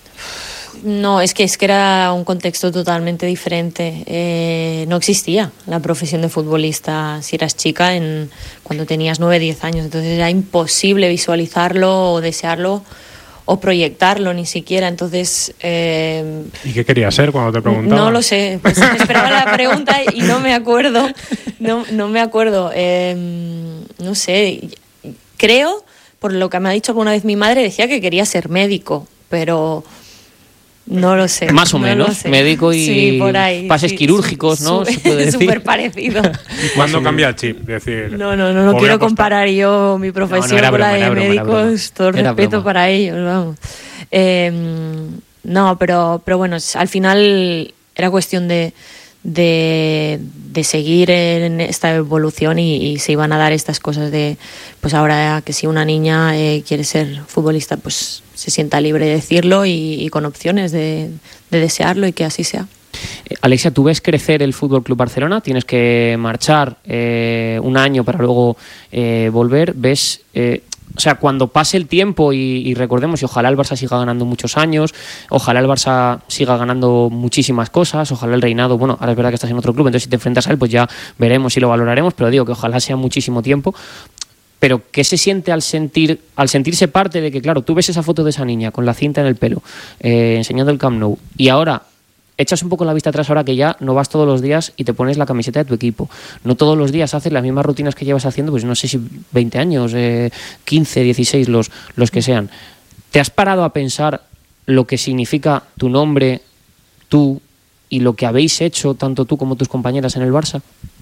No, es que es que era un contexto totalmente diferente. Eh, no existía la profesión de futbolista si eras chica en, cuando tenías nueve, diez años. Entonces era imposible visualizarlo o desearlo o proyectarlo ni siquiera. Entonces... Eh, ¿Y qué querías ser cuando te preguntaban? No lo sé. Pues esperaba la pregunta y no me acuerdo. No, no me acuerdo. Eh, no sé. Creo, por lo que me ha dicho alguna vez mi madre, decía que quería ser médico, pero... No lo sé. Más o no menos, médico y sí, por ahí, pases sí, quirúrgicos, ¿no? su- Se puede decir. Súper parecido. ¿Cuándo cambia el chip? Decir, No, no, no, no voy a quiero apostar. comparar yo mi profesión No, no, era con la broma, de era broma, era médicos. broma. Todo el Era respeto broma. para ellos, vamos. Eh, no, pero, pero bueno, al final era cuestión de, de, de seguir en esta evolución y, y se iban a dar estas cosas de, pues ahora que si una niña eh, quiere ser futbolista, pues se sienta libre de decirlo y, y con opciones de, de desearlo y que así sea. Eh, Alexia, ¿tú ves crecer el Fútbol Club Barcelona? Tienes que marchar eh, un año para luego eh, volver. ¿Ves...? Eh, O sea, cuando pase el tiempo y, y recordemos, y ojalá el Barça siga ganando muchos años, ojalá el Barça siga ganando muchísimas cosas, ojalá el reinado, bueno, ahora es verdad que estás en otro club, entonces si te enfrentas a él, pues ya veremos y lo valoraremos, pero digo que ojalá sea muchísimo tiempo. Pero ¿qué se siente al sentir al sentirse parte de que, claro, tú ves esa foto de esa niña con la cinta en el pelo, eh, enseñando el Camp Nou, y ahora echas un poco la vista atrás ahora que ya no vas todos los días y te pones la camiseta de tu equipo? No todos los días haces las mismas rutinas que llevas haciendo, pues no sé si veinte años, eh, quince, dieciséis, los, los que sean. ¿Te has parado a pensar lo que significa tu nombre, tú, y lo que habéis hecho tanto tú como tus compañeras en el Barça?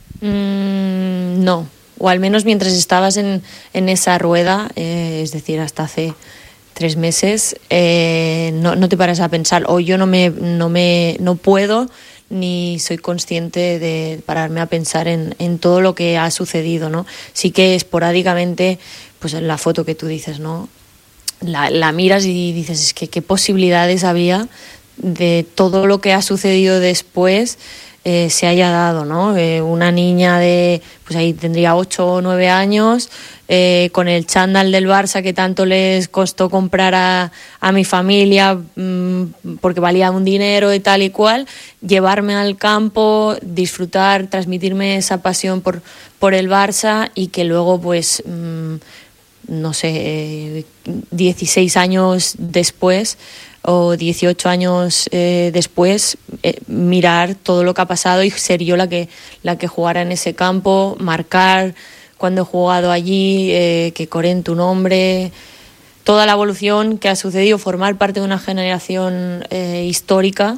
Mm, no, o al menos mientras estabas en, en esa rueda, eh, es decir, hasta hace tres meses, eh, no, no te paras a pensar, o yo no me, no me, no puedo ni soy consciente de pararme a pensar en, en todo lo que ha sucedido, ¿no? Sí que esporádicamente, pues en la foto que tú dices, ¿no? La, la miras y dices, es que qué posibilidades había de todo lo que ha sucedido después. eh, se haya dado, ¿no? Eh, una niña de, pues ahí tendría ocho o nueve años, eh, con el chándal del Barça que tanto les costó comprar a, a mi familia mmm, porque valía un dinero y tal y cual, llevarme al campo, disfrutar, transmitirme esa pasión por, por el Barça y que luego pues mmm, no sé, eh, dieciséis años después o dieciocho años eh, después eh, mirar todo lo que ha pasado y ser yo la que, la que jugara en ese campo, marcar cuando he jugado allí, eh, que coreen tu nombre, toda la evolución que ha sucedido, formar parte de una generación eh, histórica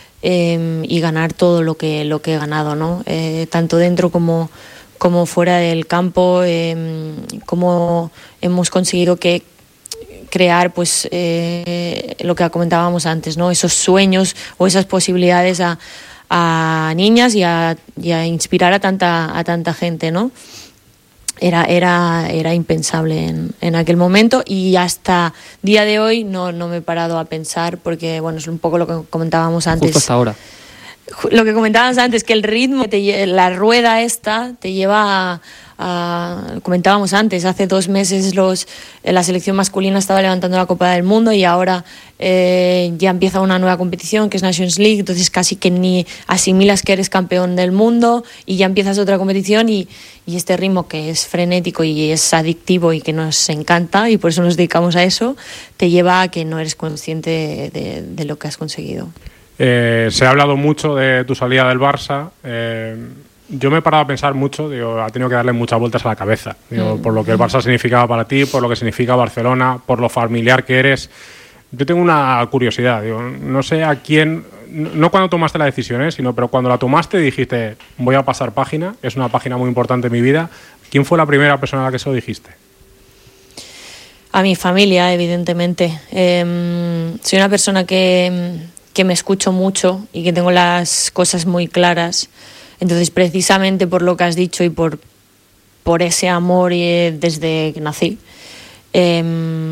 eh, y ganar todo lo que, lo que he ganado, ¿no? Eh, tanto dentro como como fuera del campo, eh, cómo hemos conseguido que crear pues eh, lo que comentábamos antes, ¿no? Esos sueños o esas posibilidades a, a niñas y a, y a inspirar a tanta a tanta gente, ¿no? Era, era, era impensable en, en aquel momento y hasta día de hoy no, no me he parado a pensar porque, bueno, es un poco lo que comentábamos antes. Justo hasta ahora. Lo que comentábamos antes, que el ritmo, te, la rueda esta, te lleva a, a... Comentábamos antes, hace dos meses los, la selección masculina estaba levantando la Copa del Mundo y ahora eh, ya empieza una nueva competición que es Nations League, entonces casi que ni asimilas que eres campeón del mundo y ya empiezas otra competición y, y este ritmo que es frenético y es adictivo y que nos encanta y por eso nos dedicamos a eso, te lleva a que no eres consciente de, de, de lo que has conseguido. Eh, se ha hablado mucho de tu salida del Barça. Eh, yo me he parado a pensar mucho, digo, ha tenido que darle muchas vueltas a la cabeza, digo, mm. por lo que el Barça significaba para ti, por lo que significa Barcelona, por lo familiar que eres. Yo tengo una curiosidad, digo, no sé a quién, no cuando tomaste la decisión, ¿eh? sino pero cuando la tomaste dijiste, voy a pasar página, es una página muy importante en mi vida. ¿Quién fue la primera persona a la que se lo dijiste? A mi familia, evidentemente. Eh, soy una persona que... que me escucho mucho y que tengo las cosas muy claras. Entonces, precisamente por lo que has dicho y por, por ese amor eh, desde que nací, eh,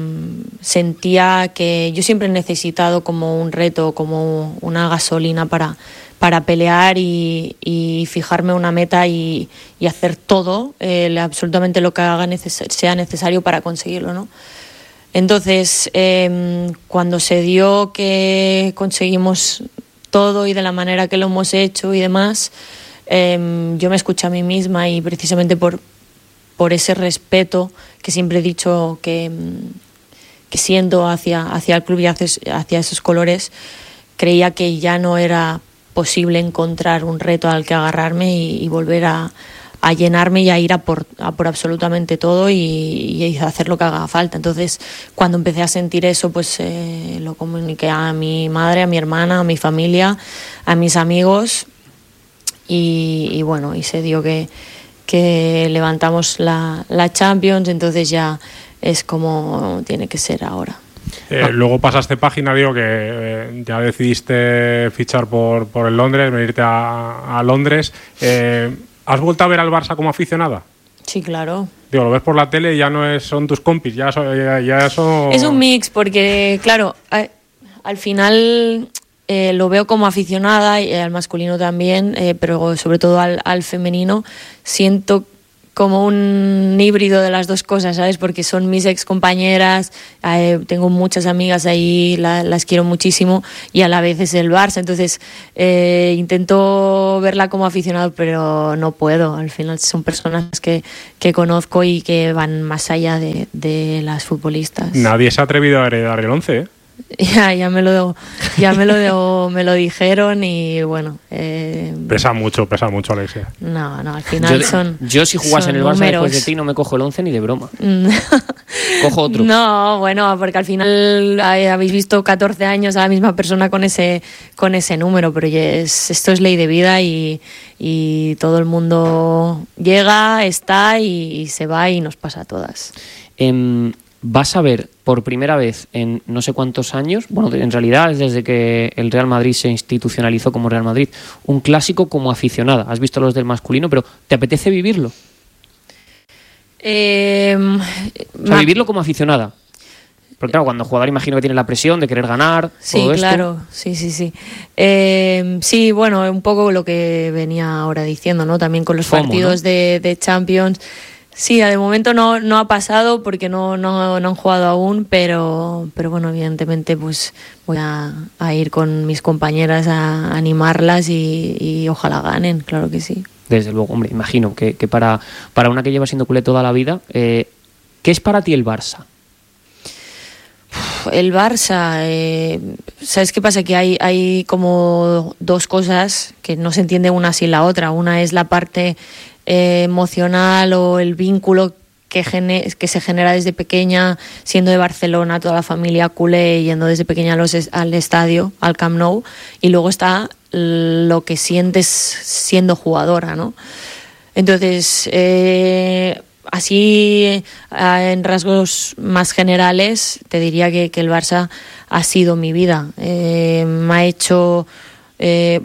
sentía que yo siempre he necesitado como un reto, como una gasolina para, para pelear y, y fijarme una meta y, y hacer todo, eh, absolutamente lo que haga neces- sea necesario para conseguirlo, ¿no? Entonces, eh, cuando se dio que conseguimos todo y de la manera que lo hemos hecho y demás, eh, yo me escuché a mí misma y precisamente por, por ese respeto que siempre he dicho que, que siento hacia, hacia el club y hacia, hacia esos colores, creía que ya no era posible encontrar un reto al que agarrarme y, y volver a... a llenarme y a ir a por, a por absolutamente todo y, y a hacer lo que haga falta. Entonces, cuando empecé a sentir eso, pues eh, lo comuniqué a mi madre, a mi hermana, a mi familia, a mis amigos y, y bueno, y se dio que, que levantamos la, la Champions, entonces ya es como tiene que ser ahora. Eh, ah. Luego pasaste página, digo que eh, ya decidiste fichar por, por el Londres, venirte a, a Londres. Eh, ¿Has vuelto a ver al Barça como aficionada? Sí, claro. Digo, lo ves por la tele y ya no es, son tus compis, ya, ya, ya eso... Es un mix, porque, claro, a, al final eh, lo veo como aficionada, y al masculino también, eh, pero sobre todo al, al femenino. Siento como un híbrido de las dos cosas, ¿sabes? Porque son mis ex compañeras, eh, tengo muchas amigas ahí, la, las quiero muchísimo y a la vez es el Barça, entonces eh, intento verla como aficionado, pero no puedo. Al final son personas que, que conozco y que van más allá de, de las futbolistas. Nadie se ha atrevido a heredar el once, ¿eh? Ya, ya me lo, ya me lo, me lo dijeron y bueno. Eh, pesa mucho, pesa mucho, Alexia. No, no, al final yo, son. Yo si jugase en el Barça números. Después de ti no me cojo el once ni de broma. Cojo otro. No, bueno, porque al final habéis visto catorce años a la misma persona con ese, con ese número, pero es, esto es ley de vida y, y todo el mundo llega, está y, y se va y nos pasa a todas. Eh, vas a ver por primera vez en no sé cuántos años, bueno, en realidad desde que el Real Madrid se institucionalizó como Real Madrid, un clásico como aficionada. Has visto los del masculino, pero ¿te apetece vivirlo? Eh, o sea, vivirlo como aficionada. Porque claro, cuando el jugador imagino que tiene la presión de querer ganar. Sí, todo esto. claro, sí, sí, sí. Eh, sí, bueno, un poco lo que venía ahora diciendo, ¿no? También con los FOMO, partidos ¿no? de, de Champions. Sí, de momento no, no ha pasado porque no, no, no han jugado aún, pero, pero bueno, evidentemente pues voy a, a ir con mis compañeras a animarlas y, y ojalá ganen, claro que sí. Desde luego, hombre, imagino que, que para, para una que lleva siendo culé toda la vida, eh, ¿qué es para ti el Barça? El Barça, eh, ¿sabes qué pasa? Que hay, hay como dos cosas que no se entiende una sin la otra. Una es la parte eh, emocional o el vínculo que, gene, que se genera desde pequeña, siendo de Barcelona, toda la familia culé, yendo desde pequeña a los, al estadio, al Camp Nou, y luego está lo que sientes siendo jugadora, ¿no? Entonces, eh, así en rasgos más generales te diría que, que el Barça ha sido mi vida. Eh, me ha hecho, eh,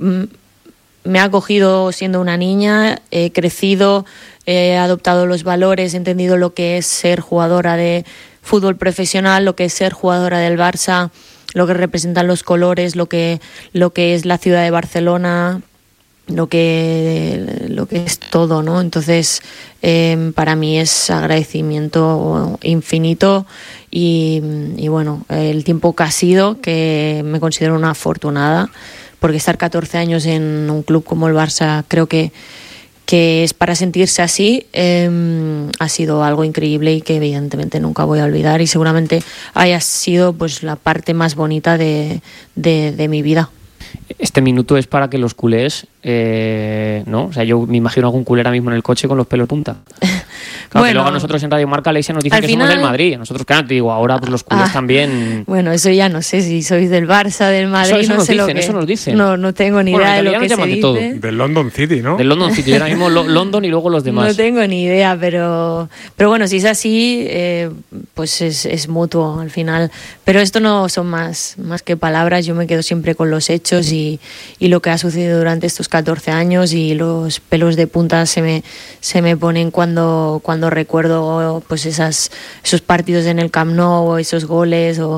me ha acogido siendo una niña, he crecido, he adoptado los valores, he entendido lo que es ser jugadora de fútbol profesional, lo que es ser jugadora del Barça, lo que representan los colores, lo que, lo que es la ciudad de Barcelona, lo que lo que es todo, ¿no? Entonces eh, para mí es agradecimiento infinito y, y bueno, el tiempo que ha sido, que me considero una afortunada, porque estar catorce años en un club como el Barça creo que que es para sentirse así, eh, ha sido algo increíble y que evidentemente nunca voy a olvidar, y seguramente haya sido pues la parte más bonita de, de, de mi vida. Este minuto es para que los culés, eh, ¿no? O sea, yo me imagino algún culé ahora mismo en el coche con los pelos punta. Claro, bueno, que luego nosotros en Radio Marca, Alexia, nos dicen que final, somos del Madrid. Nosotros, claro, te digo, ahora pues los culés ah, también... Bueno, eso ya no sé si sois del Barça, del Madrid, eso, eso no nos sé dicen, lo que... Eso nos dicen. No, no tengo ni bueno, idea de lo que se de dice. Todo. Del London City, ¿no? Del London City, ahora mismo lo, London y luego los demás. No tengo ni idea, pero, pero bueno, si es así, eh, pues es, es mutuo al final. Pero esto no son más, más que palabras, yo me quedo siempre con los hechos y, y lo que ha sucedido durante estos catorce años, y los pelos de punta se me, se me ponen cuando, cuando recuerdo pues esas, esos partidos en el Camp Nou, o esos goles o,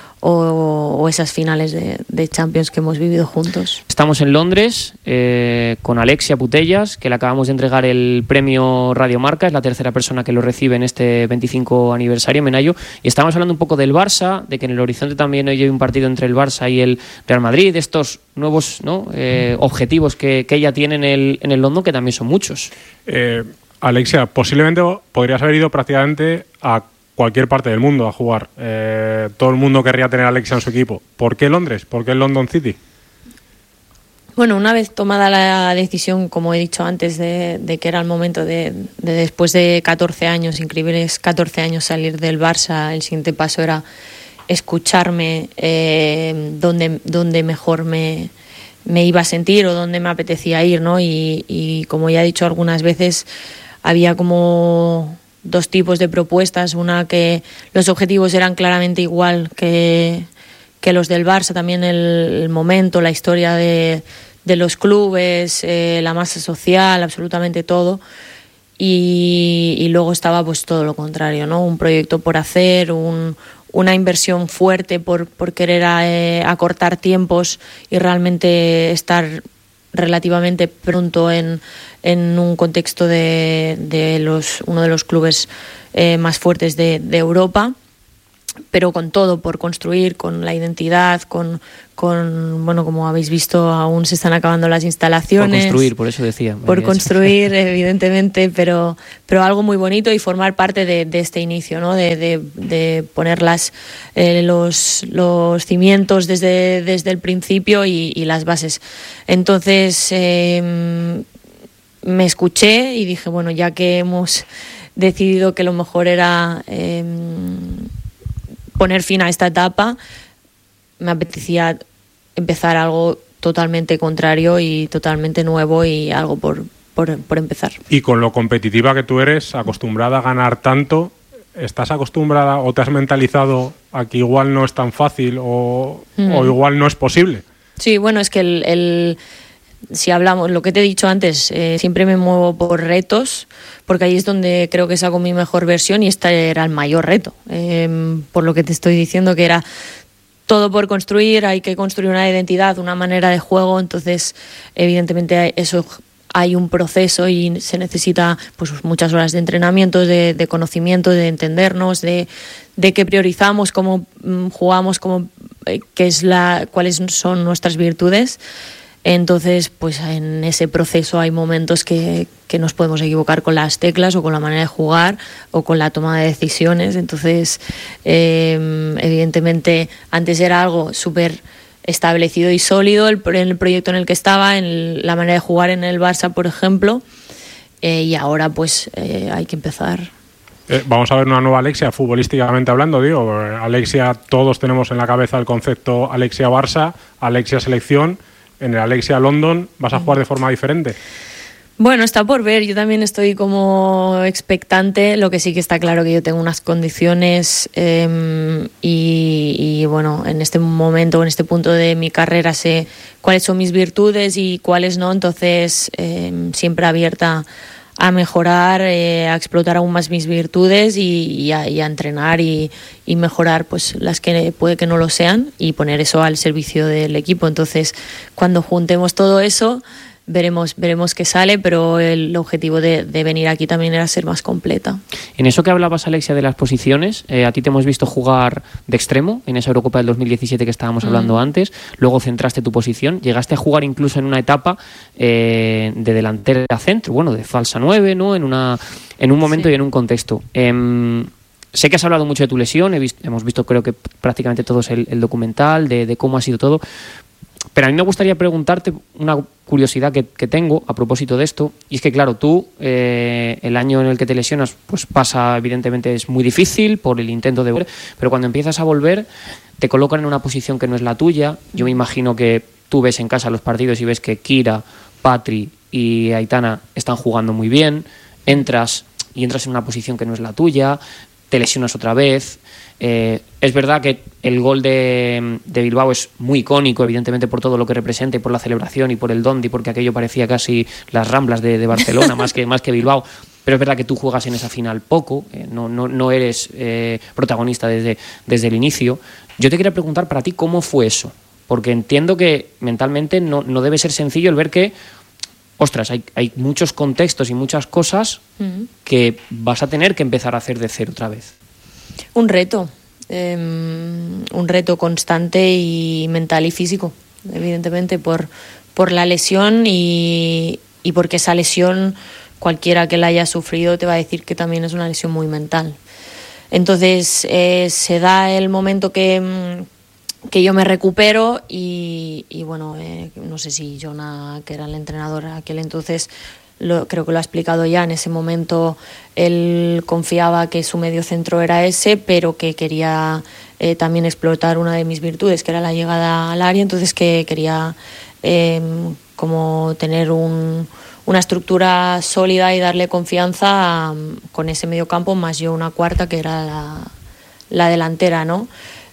o, o esas finales de, de Champions que hemos vivido juntos. Estamos en Londres eh, con Alexia Putellas, que le acabamos de entregar el premio Radio Marca, es la tercera persona que lo recibe en este veinticinco aniversario, Menayo, y estamos hablando un poco del Barça, de que en el horizonte también hoy hay un partido entre el Barça y el Real Madrid, de estos nuevos, ¿no? eh, objetivos que, que ella tiene en el, en el London, que también son muchos. Eh, Alexia, posiblemente podrías haber ido prácticamente a cualquier parte del mundo a jugar. Eh, todo el mundo querría tener a Alexia en su equipo. ¿Por qué Londres? ¿Por qué el London City? Bueno, una vez tomada la decisión, como he dicho antes, de, de que era el momento de, de después de catorce años, increíbles catorce años, salir del Barça, el siguiente paso era escucharme eh, dónde, dónde mejor me, me iba a sentir o dónde me apetecía ir, ¿no? Y, y como ya he dicho algunas veces, había como dos tipos de propuestas, una que los objetivos eran claramente igual que, que los del Barça, también el, el momento, la historia de, de los clubes, eh, la masa social, absolutamente todo, y, y luego estaba pues todo lo contrario, ¿no? Un proyecto por hacer, un, una inversión fuerte por, por querer eh, acortar tiempos y realmente estar relativamente pronto en, en un contexto de, de los, uno de los clubes eh, más fuertes de, de Europa, pero con todo por construir, con la identidad, con, con, bueno, como habéis visto, aún se están acabando las instalaciones. Por construir, por eso decía. Por construir, evidentemente, pero, pero algo muy bonito y formar parte de, de este inicio, ¿no? De, de, de poner las, eh, los, los cimientos desde, desde el principio y, y las bases. Entonces, eh, me escuché y dije, bueno, ya que hemos decidido que lo mejor era... Eh, poner fin a esta etapa, me apetecía empezar algo totalmente contrario y totalmente nuevo y algo por, por, por empezar. Y con lo competitiva que tú eres, acostumbrada a ganar tanto, ¿estás acostumbrada o te has mentalizado a que igual no es tan fácil o, mm. o igual no es posible? Sí, bueno, es que el, el, si hablamos, lo que te he dicho antes, eh, siempre me muevo por retos, porque ahí es donde creo que saco mi mejor versión y este era el mayor reto, eh, por lo que te estoy diciendo, que era todo por construir, hay que construir una identidad, una manera de juego, entonces evidentemente eso hay un proceso y se necesita pues muchas horas de entrenamiento, de, de conocimiento, de entendernos, de, de qué priorizamos, cómo mm, jugamos, cómo, eh, qué es la, cuáles son nuestras virtudes. Entonces, pues en ese proceso hay momentos que, que nos podemos equivocar con las teclas o con la manera de jugar o con la toma de decisiones. Entonces, eh, evidentemente, antes era algo súper establecido y sólido el, en el proyecto en el que estaba, en la manera de jugar en el Barça, por ejemplo, eh, y ahora pues eh, hay que empezar. Eh, vamos a ver una nueva Alexia, futbolísticamente hablando, digo. Alexia, todos tenemos en la cabeza el concepto Alexia Barça, Alexia Selección. En el Alexia London, ¿vas a jugar de forma diferente? Bueno, está por ver. Yo también estoy como expectante. Lo que sí que está claro que yo tengo unas condiciones eh, y, y bueno, en este momento, en este punto de mi carrera sé cuáles son mis virtudes y cuáles no. Entonces, eh, siempre abierta a mejorar, eh, a explotar aún más mis virtudes y, y, a, y a entrenar y, y mejorar pues las que puede que no lo sean y poner eso al servicio del equipo. Entonces, cuando juntemos todo eso, veremos veremos qué sale, pero el objetivo de, de venir aquí también era ser más completa. En eso que hablabas, Alexia, de las posiciones, eh, a ti te hemos visto jugar de extremo en esa Eurocopa del dos mil diecisiete que estábamos mm. hablando antes, luego centraste tu posición, llegaste a jugar incluso en una etapa eh, de delantera a centro, bueno, de falsa nueve, ¿no? En una en un momento sí. y en un contexto. Eh, sé que has hablado mucho de tu lesión, he visto, hemos visto creo que prácticamente todos el, el documental de, de cómo ha sido todo. Pero a mí me gustaría preguntarte una curiosidad que, que tengo a propósito de esto, y es que claro, tú eh, el año en el que te lesionas pues pasa, evidentemente es muy difícil por el intento de volver, pero cuando empiezas a volver te colocan en una posición que no es la tuya. Yo me imagino que tú ves en casa los partidos y ves que Kira, Patri y Aitana están jugando muy bien, entras y entras en una posición que no es la tuya, te lesionas otra vez. Eh, es verdad que el gol de, de Bilbao es muy icónico, evidentemente por todo lo que representa y por la celebración y por el Dondi, porque aquello parecía casi las Ramblas de, de Barcelona más que, más que Bilbao, pero es verdad que tú juegas en esa final poco, eh, no, no, no eres eh, protagonista desde, desde el inicio. Yo te quería preguntar para ti cómo fue eso, porque entiendo que mentalmente no, no debe ser sencillo el ver que ostras, hay, hay muchos contextos y muchas cosas uh-huh. que vas a tener que empezar a hacer de cero otra vez. Un reto, eh, un reto constante y mental y físico, evidentemente, por, por la lesión y, y porque esa lesión, cualquiera que la haya sufrido te va a decir que también es una lesión muy mental. Entonces, eh, se da el momento que... que yo me recupero y, y bueno, eh, no sé si Jonah, que era el entrenador aquel entonces, lo, creo que lo ha explicado ya, en ese momento él confiaba que su medio centro era ese, pero que quería eh, también explotar una de mis virtudes, que era la llegada al área, entonces que quería eh, como tener un, una estructura sólida y darle confianza um, con ese medio campo, más yo una cuarta que era la, la delantera, ¿no?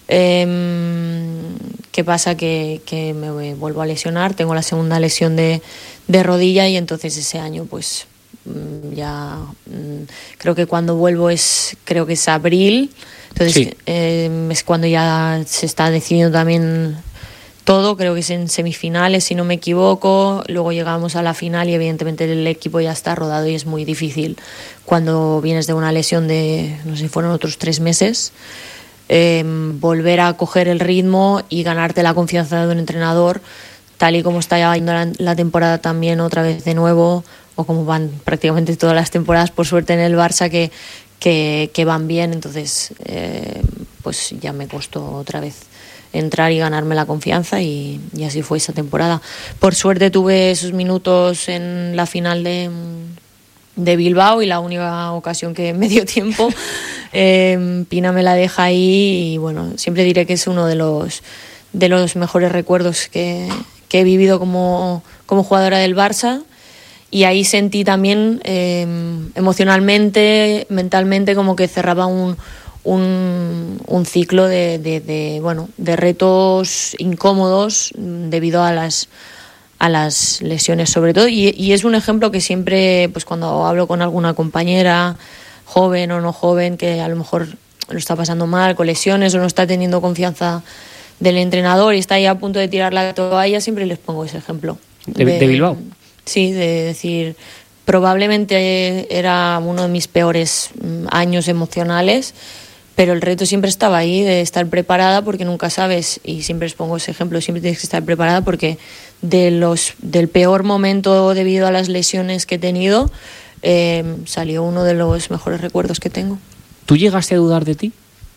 Eh, ¿Qué pasa? Que, que me vuelvo a lesionar, tengo la segunda lesión de, de rodilla y entonces ese año pues ya creo que cuando vuelvo es creo que es abril, entonces sí. eh, es cuando ya se está decidiendo también todo, creo que es en semifinales si no me equivoco, luego llegamos a la final y evidentemente el equipo ya está rodado y es muy difícil cuando vienes de una lesión de, no sé, fueron otros tres meses. Eh, volver a coger el ritmo y ganarte la confianza de un entrenador tal y como está yendo la, la temporada también otra vez de nuevo, o como van prácticamente todas las temporadas por suerte en el Barça que, que, que van bien, entonces eh, pues ya me costó otra vez entrar y ganarme la confianza y, y así fue esa temporada. Por suerte tuve esos minutos en la final de de Bilbao y la única ocasión que me dio tiempo eh, Pina me la deja ahí y bueno, siempre diré que es uno de los de los mejores recuerdos que, que he vivido como, como jugadora del Barça y ahí sentí también eh, emocionalmente, mentalmente como que cerraba un, un, un ciclo de, de, de, bueno, de retos incómodos debido a las a las lesiones sobre todo, y, y es un ejemplo que siempre, pues cuando hablo con alguna compañera, joven o no joven, que a lo mejor lo está pasando mal con lesiones o no está teniendo confianza del entrenador y está ahí a punto de tirar la toalla, siempre les pongo ese ejemplo. ¿De, de, de Bilbao? Sí, de decir, probablemente era uno de mis peores años emocionales, pero el reto siempre estaba ahí, de estar preparada, porque nunca sabes, y siempre les pongo ese ejemplo, siempre tienes que estar preparada, porque de los del peor momento debido a las lesiones que he tenido, eh, salió uno de los mejores recuerdos que tengo. ¿Tú llegaste a dudar de ti?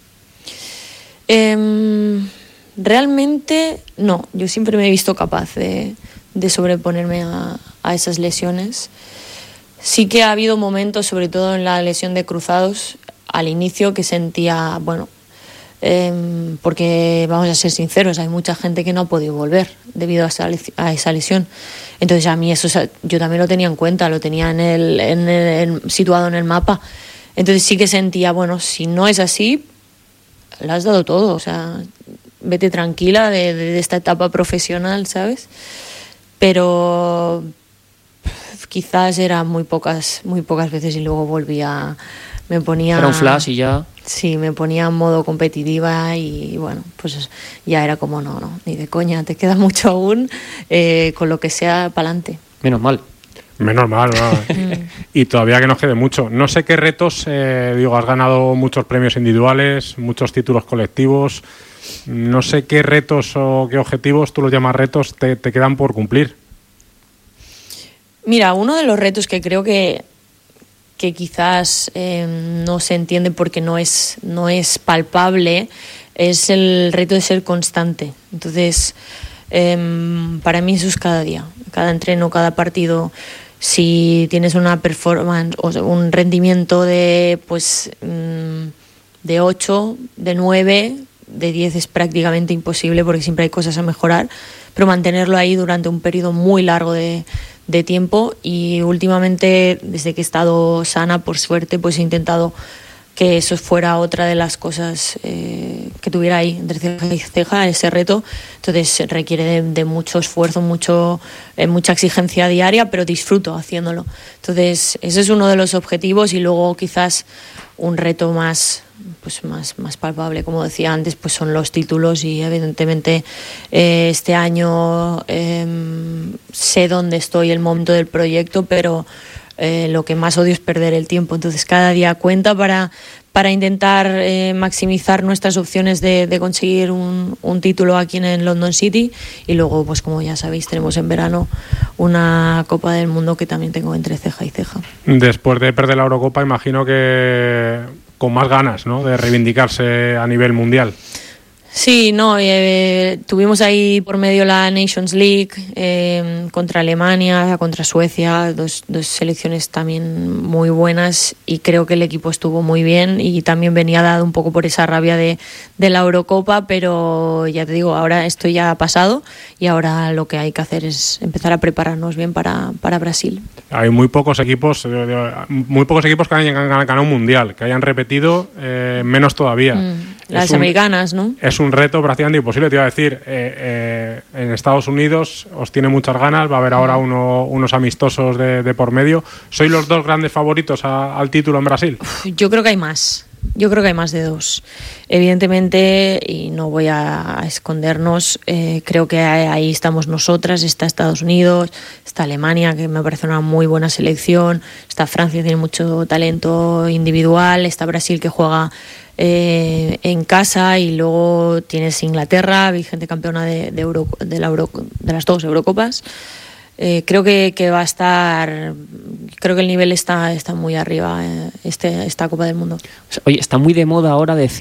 Eh, realmente no, yo siempre me he visto capaz de, de sobreponerme a, a esas lesiones. Sí que ha habido momentos, sobre todo en la lesión de cruzados, al inicio, que sentía, bueno, eh, porque vamos a ser sinceros, hay mucha gente que no ha podido volver debido a esa, a esa lesión. Entonces a mí eso yo también lo tenía en cuenta, lo tenía en el, en el, en, situado en el mapa. Entonces sí que sentía, bueno, si no es así, lo has dado todo, o sea, vete tranquila de, de esta etapa profesional, ¿sabes? Pero quizás era muy pocas, muy pocas veces y luego volvía, me ponía... Era un flash y ya... Sí, me ponía en modo competitiva y bueno, pues ya era como no, no, ni de coña, te queda mucho aún, eh, con lo que sea, pa'lante. Menos mal. Menos mal, ¿no? Y todavía que nos quede mucho. No sé qué retos, eh, digo, has ganado muchos premios individuales, muchos títulos colectivos. No sé qué retos o qué objetivos, tú los llamas retos, te, te quedan por cumplir. Mira, uno de los retos que creo que, que quizás eh, no se entiende porque no es, no es palpable es el reto de ser constante. Entonces, eh, para mí eso es cada día, cada entreno, cada partido. Si tienes una performance o un rendimiento de pues de ocho, de nueve, de diez es prácticamente imposible porque siempre hay cosas a mejorar, pero mantenerlo ahí durante un periodo muy largo de, de tiempo. Y últimamente, desde que he estado sana, por suerte, pues he intentado que eso fuera otra de las cosas eh, que tuviera ahí entre ceja y ceja, ese reto. Entonces requiere de, de mucho esfuerzo, mucho eh, mucha exigencia diaria, pero disfruto haciéndolo. Entonces ese es uno de los objetivos. Y luego quizás un reto más pues más, más palpable, como decía antes, pues son los títulos. Y evidentemente eh, este año eh, sé dónde estoy, el momento del proyecto, pero Eh, lo que más odio es perder el tiempo. Entonces cada día cuenta para, para intentar eh, maximizar nuestras opciones de, de conseguir un, un título aquí en el London City. Y luego, pues como ya sabéis, tenemos en verano una Copa del Mundo que también tengo entre ceja y ceja. Después de perder la Eurocopa, imagino que con más ganas, ¿no?, de reivindicarse a nivel mundial. Sí, no, eh, tuvimos ahí por medio la Nations League eh, contra Alemania, contra Suecia, dos, dos selecciones también muy buenas, y creo que el equipo estuvo muy bien y también venía dado un poco por esa rabia de, de la Eurocopa, pero ya te digo, ahora esto ya ha pasado y ahora lo que hay que hacer es empezar a prepararnos bien para, para Brasil. Hay muy pocos equipos, muy pocos equipos que hayan ganado un mundial, que hayan repetido, eh, menos todavía. Mm, las un, americanas, ¿no? Es un reto prácticamente imposible. Te iba a decir, eh, eh, en Estados Unidos os tiene muchas ganas, va a haber ahora uno, unos amistosos de, de por medio. ¿Sois los dos grandes favoritos a, al título en Brasil? Yo creo que hay más. Yo creo que hay más de dos. Evidentemente, y no voy a escondernos, eh, creo que ahí estamos nosotras, está Estados Unidos, está Alemania, que me parece una muy buena selección, está Francia, tiene mucho talento individual, está Brasil, que juega eh, en casa, y luego tienes Inglaterra, vigente campeona de, de, Euro, de, la Euro, de las dos Eurocopas. Eh, creo que, que va a estar, creo que el nivel está, está muy arriba, eh, este, esta Copa del Mundo. Oye, está muy de moda ahora decir